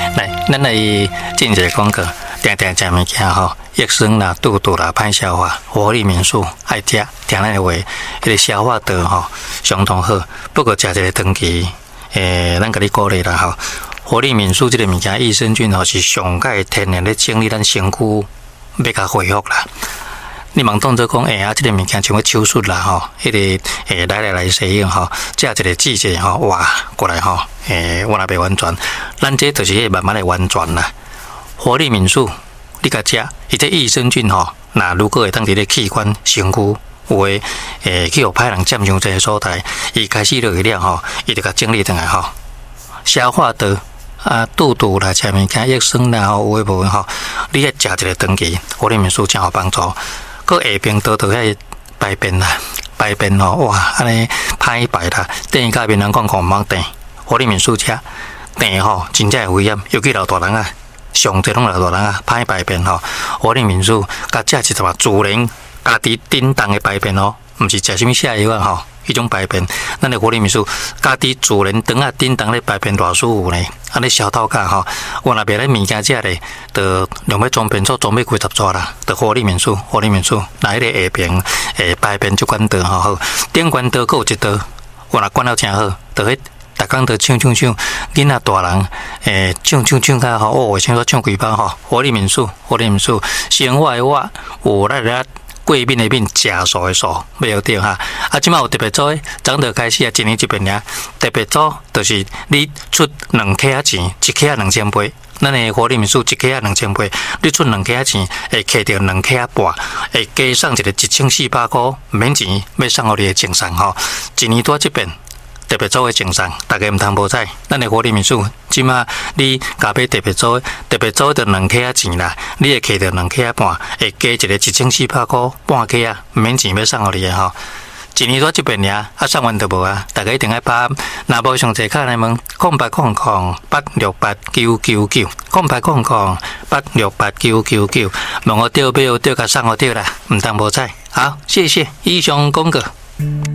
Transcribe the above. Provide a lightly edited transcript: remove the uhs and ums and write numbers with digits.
来，咱来进一个广告，定定食物件吼，益生啦、肚肚啦、歹消化，活力民宿爱食，听咱的话，迄个消化道吼相当好。不过食一个长期，咱甲你鼓励啦吼。活力民宿这个物件，益生菌吼是上界天然咧整理咱身躯，要甲恢复啦。你忙当作讲，这个物件像个手术啦吼，迄个来使用吼，这一个季节吼，哇过来吼，我若袂完全，咱这就是慢慢来完全啦。活力民宿，你甲食，伊这益生菌吼，那如果会当伫咧器官身躯有诶，去互歹人占用这个所在，伊开始落去了吼，伊就甲整理转来吼，消化道。肚肚啦，食物件益生啦，有诶无吼，你爱食一个长期，活力民宿真有帮助。佮下边倒遐排便啦，排便吼，哇，安尼歹排啦，等甲面人讲毋茫等，活力民宿食等吼，真正会危险，尤其老大人啊，上侪拢老大人啊，歹排便吼，活力民宿甲食一条自然家己叮当诶排便吼，毋是食啥物瀉药啊吼。迄种排便，咱的活力民宿家己自然当啊叮当咧排便偌舒服呢，安尼消透甲吼，我若袂咧物件食咧，就用要装便所装要几十撮啦，就活力民宿，活力民宿，那迄个下边排便就管道吼好，顶管道佫有一道，我若管了诚好，就迄逐工都唱，囡仔大人唱甲吼，我唱几包吼，活力民宿，活力民宿，生活的我有咱。过敏的敏，食素的素，袂对哈。即摆有特别做诶，早就开始一年一遍尔。特别做就是你出2克仔钱，一克仔2000杯。咱的活力民宿一克仔2000杯，你出2克仔钱，会摕到2克仔半，会加送一个1400块，免钱要送互你的精神吼。一年多这边。特别组的精神，大家毋通无知。咱的活力民宿，即马你加买特别组就2克仔钱啦，你会摕到2克仔半，会加一个1400块半克仔，免钱要送互你的吼。一年多这边尔，送完就无啊。大家一定要把若无上济卡来问，0800868999，0800868999，问我钓买钓甲送我钓啦，毋通无知。好，谢谢以上广告。